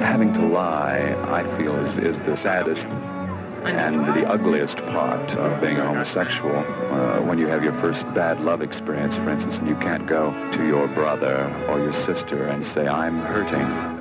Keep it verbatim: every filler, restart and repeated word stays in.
having to lie, I feel, is, is the saddest and the ugliest part of being a homosexual. Uh, when you have your first bad love experience, for instance, and you can't go to your brother or your sister and say, I'm hurting.